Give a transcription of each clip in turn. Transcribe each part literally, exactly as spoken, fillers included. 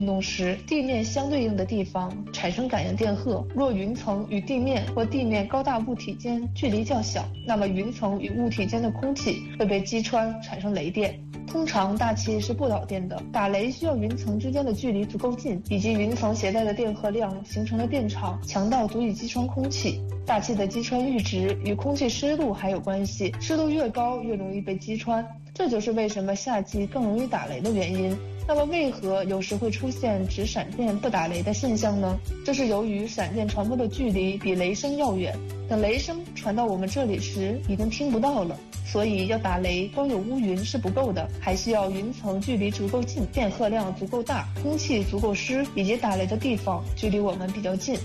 运动时，地面相对应的地方产生感应电荷。若云层与地面或地面高大物体间距离较小，那么云层与物体间的空气会被击穿，产生雷电。通常大气是不导电的，打雷需要云层之间的距离足够近，以及云层携带的电荷量形成的电场强到足以击穿空气。大气的击穿阈值与空气湿度还有关系，湿度越高越容易被击穿，这就是为什么夏季更容易打雷的原因。那么为何有时会出现只闪电不打雷的现象呢？这是由于闪电传播的距离比雷声要远，等雷声传到我们这里时已经听不到了。所以要打雷，光有乌云是不够的，还需要云层距离足够近，电荷量足够大，空气足够湿，以及打雷的地方距离我们比较近。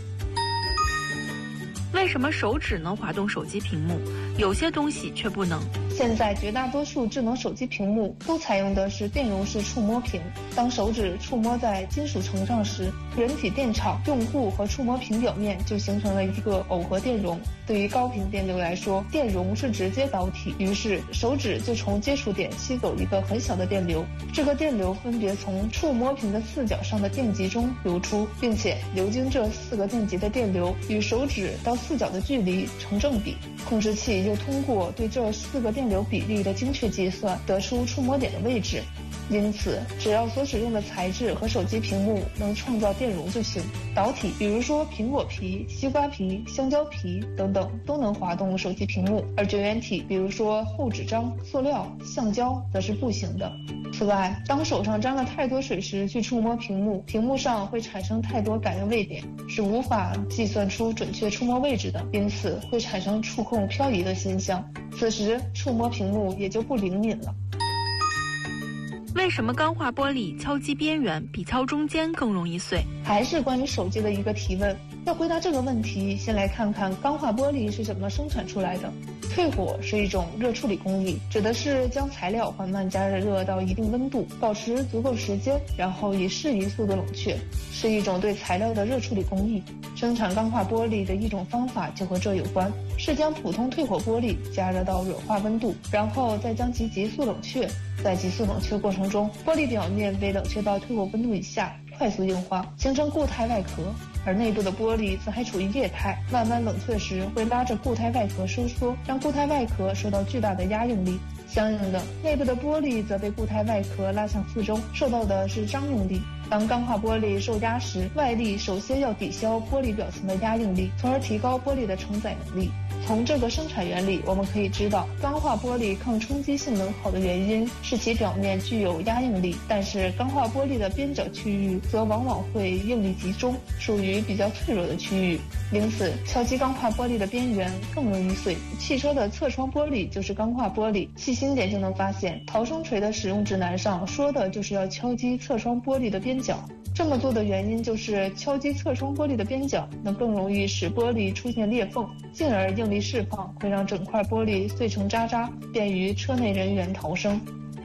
为什么手指能滑动手机屏幕，有些东西却不能？ 现在绝大多数智能手机屏幕都采用的是电容式触摸屏。当手指触摸在金属层上时，人体电场、用户和触摸屏表面就形成了一个耦合电容。对于高频电流来说，电容是直接导体，于是手指就从接触点吸走一个很小的电流，这个电流分别从触摸屏的四角上的电极中流出，并且流经这四个电极的电流与手指到四角的距离成正比。控制器又通过对这四个电流比例的精确计算，得出触摸点的位置。因此，只要所使用的材质和手机屏幕能创造电容就行。导体，比如说苹果皮、西瓜皮、香蕉皮等等，都能滑动手机屏幕；而绝缘体，比如说厚纸张、塑料、橡胶，则是不行的。此外，当手上沾了太多水时去触摸屏幕，屏幕上会产生太多感应位点，是无法计算出准确触摸位置的，因此会产生触控漂移的现象。此时，触摸屏幕也就不灵敏了。 为什么钢化玻璃敲击边缘比敲中间更容易碎？ 还是关于手机的一个提问。要回答这个问题，先来看看钢化玻璃是怎么生产出来的。退火是一种热处理工艺，指的是将材料缓慢加热到一定温度，保持足够时间，然后以适宜速度冷却，是一种对材料的热处理工艺。生产钢化玻璃的一种方法就和这有关，是将普通退火玻璃加热到软化温度，然后再将其急速冷却。在急速冷却过程中，玻璃表面被冷却到退火温度以下，快速硬化，形成固态外壳，而内部的玻璃则还处于液态，慢慢冷却时会拉着固态外壳收缩，让固态外壳受到巨大的压应力。相应的，内部的玻璃则被固态外壳拉向四周，受到的是张应力。当钢化玻璃受压时，外力首先要抵消玻璃表层的压应力，从而提高玻璃的承载能力。从这个生产原理，我们可以知道，钢化玻璃抗冲击性能好的原因是其表面具有压应力，但是钢化玻璃的边角区域则往往会应力集中，属于比较脆弱的区域，因此敲击钢化玻璃的边缘更容易碎。汽车的侧窗玻璃就是钢化玻璃，细心点就能发现，逃生锤的使用指南上说的就是要敲击侧窗玻璃的边角。这么做的原因就是敲击侧窗玻璃的边角能更容易使玻璃出现裂缝，进而应力释放会让整块玻璃碎成渣渣，便于车内人员逃生。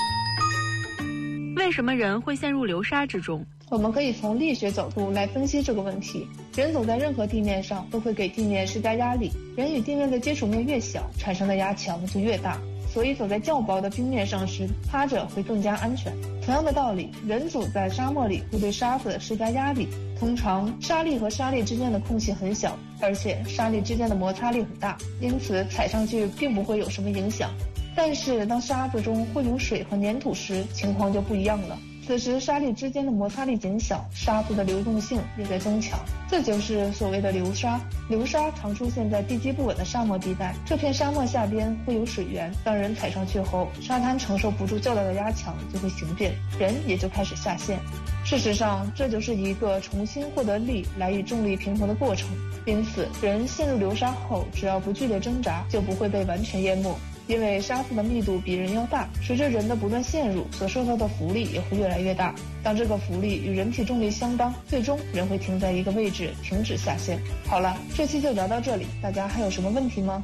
为什么人会陷入流沙之中？ 我们可以从力学角度来分析这个问题。人走在任何地面上都会给地面施加压力，人与地面的接触面越小，产生的压强就越大，所以走在较薄的冰面上时，趴着会更加安全。同样的道理，人走在沙漠里会对沙子施加压力，通常沙粒和沙粒之间的空隙很小，而且沙粒之间的摩擦力很大，因此踩上去并不会有什么影响。但是当沙子中混有水和粘土时，情况就不一样了。此时沙粒之间的摩擦力减小，沙子的流动性也在增强，这就是所谓的流沙。流沙常出现在地基不稳的沙漠地带，这片沙漠下边会有水源，当人踩上去后，沙滩承受不住较大的压强，就会形变，人也就开始下陷。事实上，这就是一个重新获得力来与重力平衡的过程。因此，人陷入流沙后，只要不剧烈挣扎，就不会被完全淹没。因为沙子的密度比人要大，随着人的不断陷入，所受到的浮力也会越来越大。当这个浮力与人体重力相当，最终人会停在一个位置，停止下陷。好了，这期就聊到这里，大家还有什么问题吗？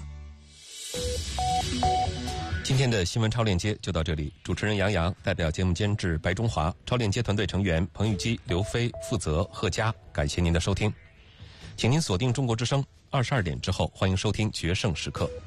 今天的新闻超链接就到这里，主持人杨洋，代表节目监制白中华，超链接团队成员彭玉基、刘飞、负责贺佳，感谢您的收听，请您锁定中国之声，二十二点之后欢迎收听决胜时刻。